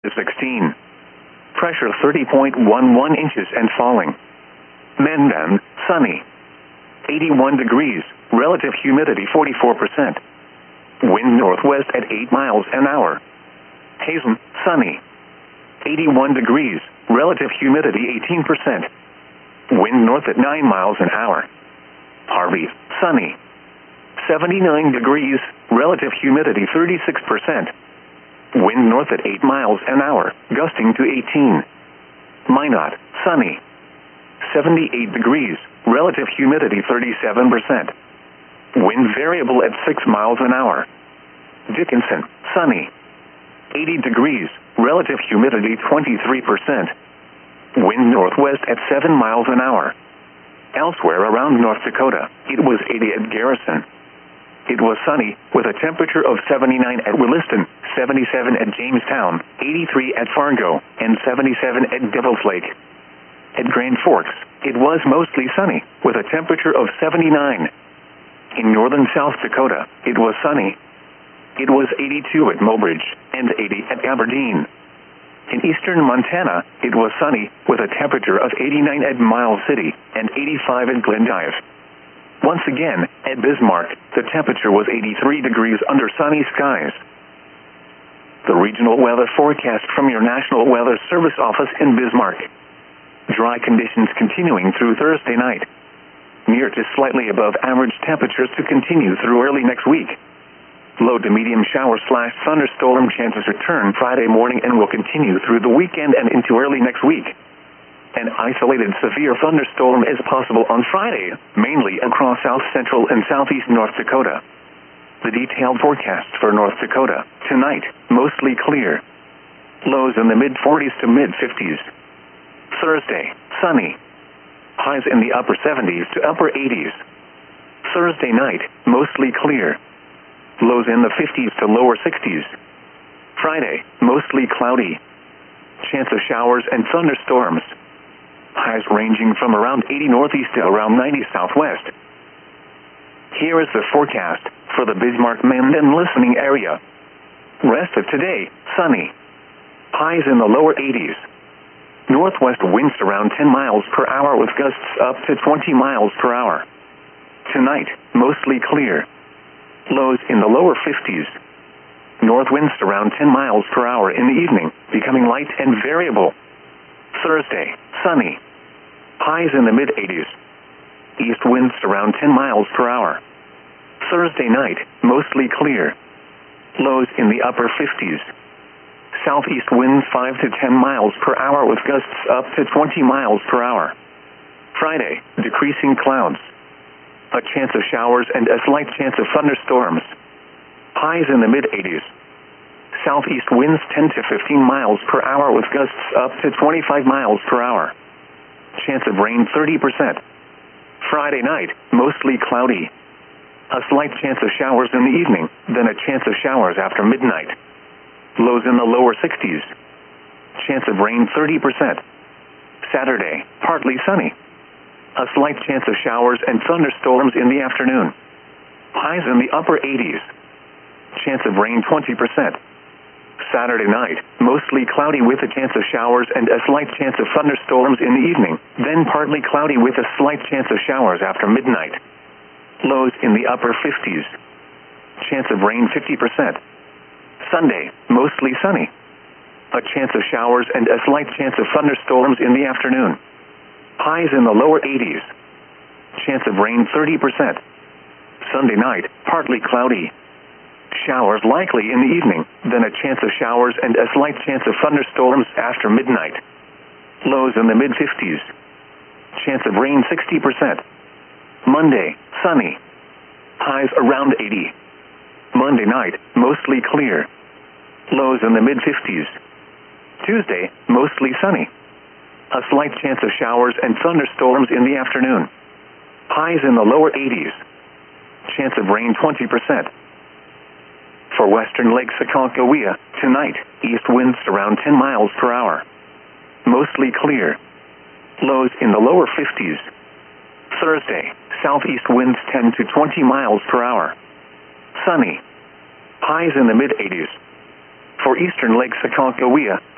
16. Pressure 30.11 inches and falling. Menden, sunny. 81 degrees, relative humidity 44%. Wind northwest at 8 miles an hour. Hazen, sunny. 81 degrees, relative humidity 18%. Wind north at 9 miles an hour. Harvey, sunny. 79 degrees, relative humidity 36%. Wind north at 8 miles an hour, gusting to 18. Minot, sunny. 78 degrees, relative humidity 37%. Wind variable at 6 miles an hour. Dickinson, sunny. 80 degrees, relative humidity 23%. Wind northwest at 7 miles an hour. Elsewhere around North Dakota, it was 80 at Garrison. It was sunny, with a temperature of 79 at Williston, 77 at Jamestown, 83 at Fargo, and 77 at Devil's Lake. At Grand Forks, it was mostly sunny, with a temperature of 79. In northern South Dakota, it was sunny. It was 82 at Mobridge, and 80 at Aberdeen. In eastern Montana, it was sunny, with a temperature of 89 at Miles City, and 85 at Glendive. Once again, at Bismarck, the temperature was 83 degrees under sunny skies. The regional weather forecast from your National Weather Service office in Bismarck. Dry conditions continuing through Thursday night. Near to slightly above average temperatures to continue through early next week. Low to medium shower/thunderstorm chances return Friday morning and will continue through the weekend and into early next week. An isolated severe thunderstorm is possible on Friday, mainly across south central and southeast North Dakota. The detailed forecast for North Dakota. Tonight, mostly clear. Lows in the mid-40s to mid-50s. Thursday, sunny. Highs in the upper 70s to upper 80s. Thursday night, mostly clear. Lows in the 50s to lower 60s. Friday, mostly cloudy. Chance of showers and thunderstorms. Highs ranging from around 80 northeast to around 90 southwest. Here is the forecast for the Bismarck-Menden listening area. Rest of today, sunny. Highs in the lower 80s. Northwest winds around 10 miles per hour with gusts up to 20 miles per hour. Tonight, mostly clear. Lows in the lower 50s. North winds around 10 miles per hour in the evening, becoming light and variable. Thursday, sunny. Highs in the mid-80s. East winds around 10 miles per hour. Thursday night, mostly clear. Lows in the upper 50s. Southeast winds 5 to 10 miles per hour with gusts up to 20 miles per hour. Friday, decreasing clouds. A chance of showers and a slight chance of thunderstorms. Highs in the mid-80s. Southeast winds 10 to 15 miles per hour with gusts up to 25 miles per hour. Chance of rain 30%. Friday night, mostly cloudy. A slight chance of showers in the evening, then a chance of showers after midnight. Lows in the lower 60s. Chance of rain 30%. Saturday, partly sunny. A slight chance of showers and thunderstorms in the afternoon. Highs in the upper 80s. Chance of rain 20%. Saturday night, mostly cloudy with a chance of showers and a slight chance of thunderstorms in the evening, then partly cloudy with a slight chance of showers after midnight. Lows in the upper 50s. Chance of rain 50%. Sunday, mostly sunny. A chance of showers and a slight chance of thunderstorms in the afternoon. Highs in the lower 80s. Chance of rain 30%. Sunday night, partly cloudy. Showers likely in the evening, then a chance of showers and a slight chance of thunderstorms after midnight. Lows in the mid-50s. Chance of rain 60%. Monday, sunny. Highs around 80. Monday night, mostly clear. Lows in the mid-50s. Tuesday, mostly sunny. A slight chance of showers and thunderstorms in the afternoon. Highs in the lower 80s. Chance of rain 20%. For western Lake Sakonkohia, tonight, east winds around 10 miles per hour. Mostly clear. Lows in the lower 50s. Thursday, southeast winds 10 to 20 miles per hour. Sunny. Highs in the mid-80s. For eastern Lake Sakonkohia,